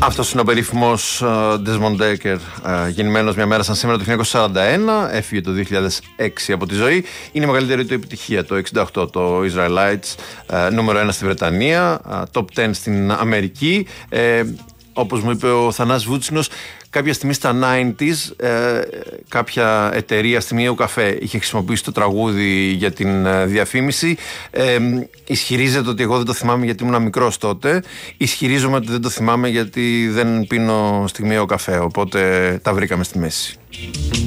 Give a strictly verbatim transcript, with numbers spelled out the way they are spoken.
Αυτός είναι ο περίφημος Desmond Dekker, γεννημένος μια μέρα σαν σήμερα το χίλια εννιακόσια σαράντα ένα, έφυγε το δύο χιλιάδες έξι από τη ζωή. Είναι η μεγαλύτερη του επιτυχία το εξήντα οκτώ, το Israelites, νούμερο ένα στη Βρετανία, top δέκα στην Αμερική. Ε, όπως μου είπε ο Θανάσης Βούτσινος, κάποια στιγμή στα ενενήντα, ε, κάποια εταιρεία στη Μιέου Καφέ είχε χρησιμοποιήσει το τραγούδι για την ε, διαφήμιση. Ε, ισχυρίζεται ότι εγώ δεν το θυμάμαι γιατί ήμουν μικρός τότε. Ισχυρίζομαι ότι δεν το θυμάμαι γιατί δεν πίνω στη Μιέου Καφέ. Οπότε τα βρήκαμε στη μέση.